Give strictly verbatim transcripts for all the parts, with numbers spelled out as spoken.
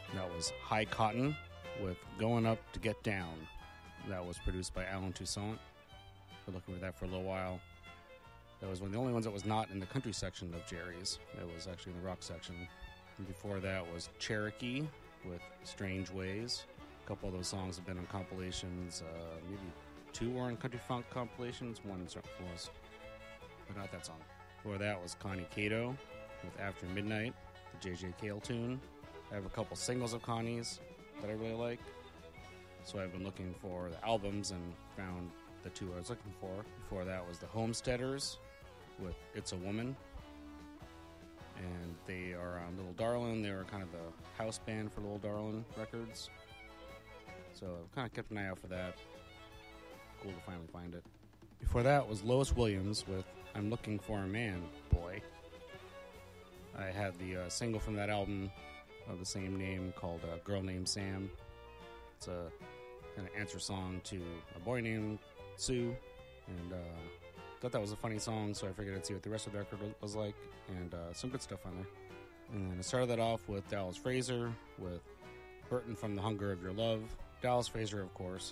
That was High Cotton with Going Up to Get Down. That was produced by Alan Toussaint. Been looking for that for a little while. That was one of the only ones that was not in the country section of Jerry's. It was actually in the rock section. And before that was Cherokee with Strange Ways. A couple of those songs have been on compilations. Uh, maybe two were on country funk compilations. One was, but not that song. Before that was Connie Cato with After Midnight, the J J Cale tune. I have a couple singles of Connie's that I really like. So I've been looking for the albums and found the two I was looking for. Before that was the Homesteaders with It's a Woman. And they are on Little Darlin'. They were kind of the house band for Little Darlin' Records. So I've kind of kept an eye out for that. Cool to finally find it. Before that was Lois Williams with I'm Looking for a Man, Boy. I had the uh, single from that album of the same name called uh, Girl Named Sam. It's a kind of answer song to a boy named Sue, and uh, thought that was a funny song, so I figured I'd see what the rest of the record was like, and uh, some good stuff on there. And I started that off with Dallas Fraser with Burton from the Hunger of Your Love. Dallas Fraser, of course,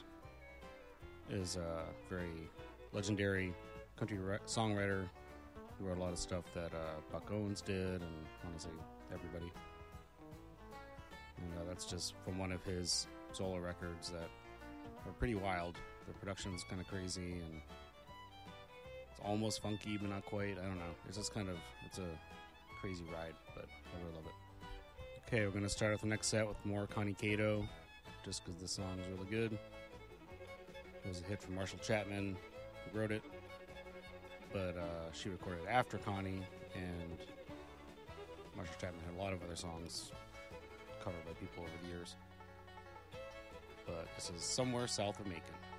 is a very legendary country re- songwriter. He wrote a lot of stuff that uh, Buck Owens did, and honestly, everybody. And uh, that's just from one of his solo records that are pretty wild. The production's kind of crazy, and it's almost funky, but not quite. I don't know. It's just kind of, it's a crazy ride, but I really love it. Okay, we're going to start off the next set with more Connie Cato, just because the song is really good. It was a hit from Marshall Chapman, who wrote it, but uh, she recorded it after Connie, and Marshall Chapman had a lot of other songs covered by people over the years. But this is Somewhere South of Macon.